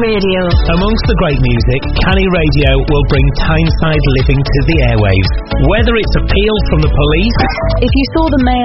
Radio. Amongst the great music, Canny Radio will bring Tyneside living to the airwaves. Whether it's appeals from the police... If you saw the mail